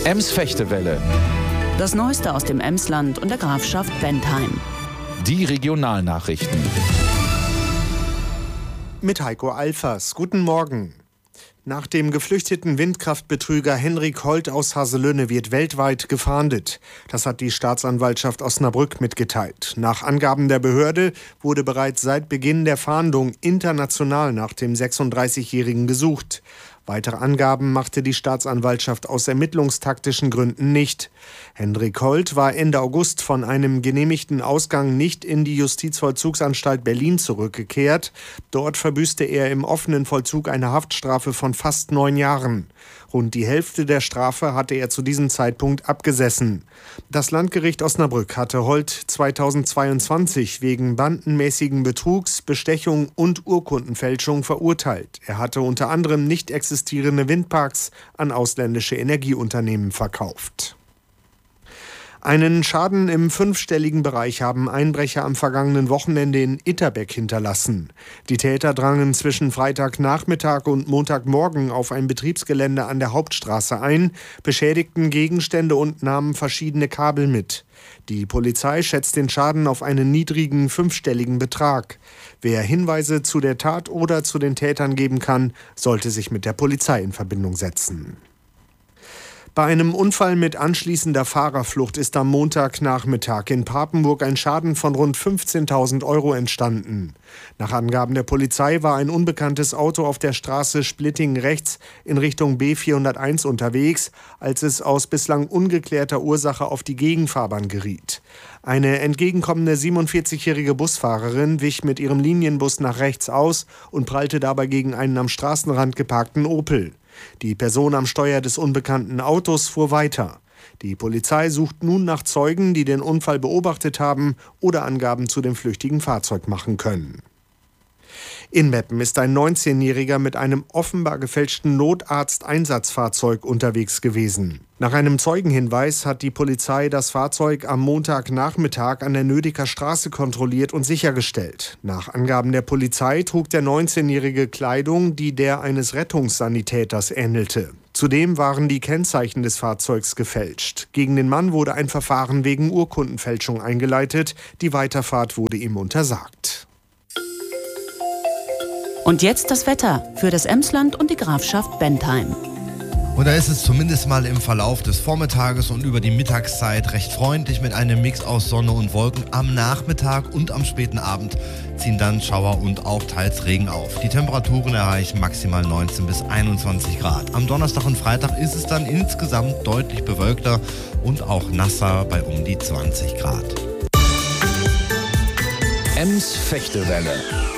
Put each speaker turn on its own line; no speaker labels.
Ems-Fechtewelle.
Das Neueste aus dem Emsland und der Grafschaft Bentheim.
Die Regionalnachrichten.
Mit Heiko Alfers. Guten Morgen. Nach dem geflüchteten Windkraftbetrüger Henrik Holt aus Haselünne wird weltweit gefahndet. Das hat die Staatsanwaltschaft Osnabrück mitgeteilt. Nach Angaben der Behörde wurde bereits seit Beginn der Fahndung international nach dem 36-Jährigen gesucht. Weitere Angaben machte die Staatsanwaltschaft aus ermittlungstaktischen Gründen nicht. Henrik Holt war Ende August von einem genehmigten Ausgang nicht in die Justizvollzugsanstalt Berlin zurückgekehrt. Dort verbüßte er im offenen Vollzug eine Haftstrafe von fast 9 Jahren. Rund die Hälfte der Strafe hatte er zu diesem Zeitpunkt abgesessen. Das Landgericht Osnabrück hatte Holt 2022 wegen bandenmäßigen Betrugs, Bestechung und Urkundenfälschung verurteilt. Er hatte unter anderem nicht existierende Windparks an ausländische Energieunternehmen verkauft. Einen Schaden im 5-stelligen Bereich haben Einbrecher am vergangenen Wochenende in Itterbeck hinterlassen. Die Täter drangen zwischen Freitagnachmittag und Montagmorgen auf ein Betriebsgelände an der Hauptstraße ein, beschädigten Gegenstände und nahmen verschiedene Kabel mit. Die Polizei schätzt den Schaden auf einen niedrigen 5-stelligen Betrag. Wer Hinweise zu der Tat oder zu den Tätern geben kann, sollte sich mit der Polizei in Verbindung setzen. Bei einem Unfall mit anschließender Fahrerflucht ist am Montagnachmittag in Papenburg ein Schaden von rund 15.000 € entstanden. Nach Angaben der Polizei war ein unbekanntes Auto auf der Straße Splitting rechts in Richtung B401 unterwegs, als es aus bislang ungeklärter Ursache auf die Gegenfahrbahn geriet. Eine entgegenkommende 47-jährige Busfahrerin wich mit ihrem Linienbus nach rechts aus und prallte dabei gegen einen am Straßenrand geparkten Opel. Die Person am Steuer des unbekannten Autos fuhr weiter. Die Polizei sucht nun nach Zeugen, die den Unfall beobachtet haben oder Angaben zu dem flüchtigen Fahrzeug machen können. In Meppen ist ein 19-Jähriger mit einem offenbar gefälschten Notarzt-Einsatzfahrzeug unterwegs gewesen. Nach einem Zeugenhinweis hat die Polizei das Fahrzeug am Montagnachmittag an der Nödeker Straße kontrolliert und sichergestellt. Nach Angaben der Polizei trug der 19-Jährige Kleidung, die der eines Rettungssanitäters ähnelte. Zudem waren die Kennzeichen des Fahrzeugs gefälscht. Gegen den Mann wurde ein Verfahren wegen Urkundenfälschung eingeleitet. Die Weiterfahrt wurde ihm untersagt.
Und jetzt das Wetter für das Emsland und die Grafschaft Bentheim.
Und da ist es zumindest mal im Verlauf des Vormittages und über die Mittagszeit recht freundlich mit einem Mix aus Sonne und Wolken. Am Nachmittag und am späten Abend ziehen dann Schauer und auch teils Regen auf. Die Temperaturen erreichen maximal 19 bis 21 Grad. Am Donnerstag und Freitag ist es dann insgesamt deutlich bewölkter und auch nasser bei um die 20 Grad.
Ems-Fechtewelle.